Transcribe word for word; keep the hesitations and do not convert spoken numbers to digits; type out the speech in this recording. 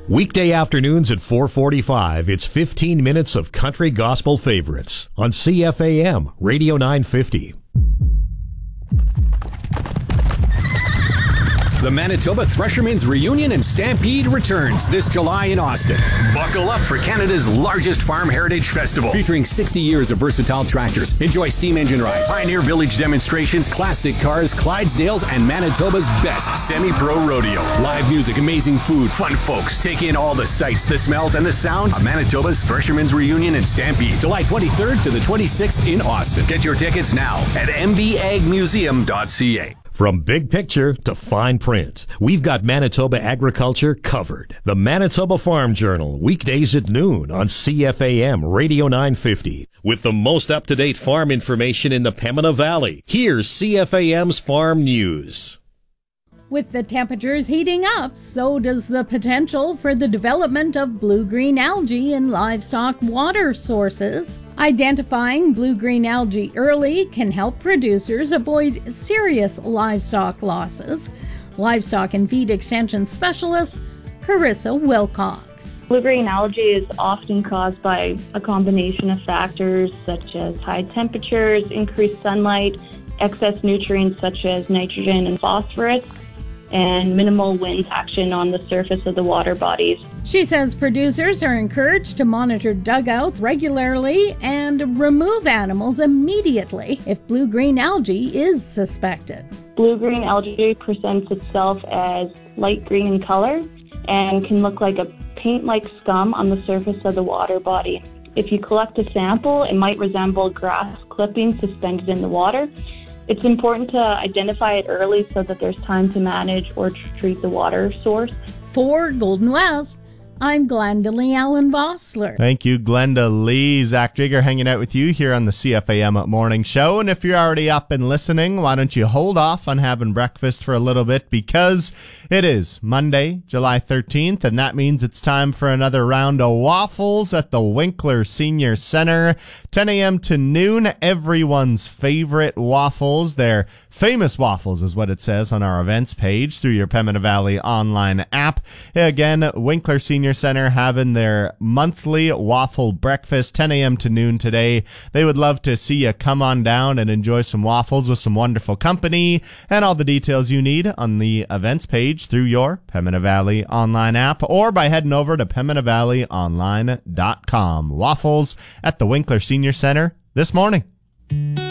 Weekday afternoons at four forty-five, it's fifteen minutes of country gospel favorites on C F A M Radio nine fifty. The Manitoba Threshermen's Reunion and Stampede returns this July in Austin. Buckle up for Canada's largest farm heritage festival. Featuring sixty years of versatile tractors. Enjoy steam engine rides, Pioneer Village demonstrations, classic cars, Clydesdales, and Manitoba's best semi-pro rodeo. Live music, amazing food, fun folks. Take in all the sights, the smells, and the sounds of Manitoba's Threshermen's Reunion and Stampede. July twenty-third to the twenty-sixth in Austin. Get your tickets now at m b ag museum dot c a. From big picture to fine print, we've got Manitoba agriculture covered. The Manitoba Farm Journal, weekdays at noon on C F A M Radio nine fifty. With the most up-to-date farm information in the Pembina Valley, here's C F A M's Farm News. With the temperatures heating up, so does the potential for the development of blue-green algae in livestock water sources. Identifying blue-green algae early can help producers avoid serious livestock losses. Livestock and Feed Extension Specialist Carissa Wilcox. Blue-green algae is often caused by a combination of factors such as high temperatures, increased sunlight, excess nutrients such as nitrogen and phosphorus, and minimal wind action on the surface of the water bodies. She says producers are encouraged to monitor dugouts regularly and remove animals immediately if blue-green algae is suspected. Blue-green algae presents itself as light green in color and can look like a paint-like scum on the surface of the water body. If you collect a sample, it might resemble grass clippings suspended in the water. It's important to identify it early so that there's time to manage or treat the water source. For Golden West, I'm Glenda Lee Allen Vossler. Thank you, Glenda Lee. Zach Jigger hanging out with you here on the C F A M Morning Show. And if you're already up and listening, why don't you hold off on having breakfast for a little bit, because it is Monday, July thirteenth, and that means it's time for another round of waffles at the Winkler Senior Center. ten a.m. to noon, everyone's favorite waffles. They're famous waffles is what it says on our events page through your Pembina Valley online app. Again, Winkler Senior Center having their monthly waffle breakfast, ten a.m. to noon today. They would love to see you come on down and enjoy some waffles with some wonderful company, and all the details you need on the events page through your Pembina Valley online app or by heading over to pembina valley online dot com. Waffles at the Winkler Senior Center this morning.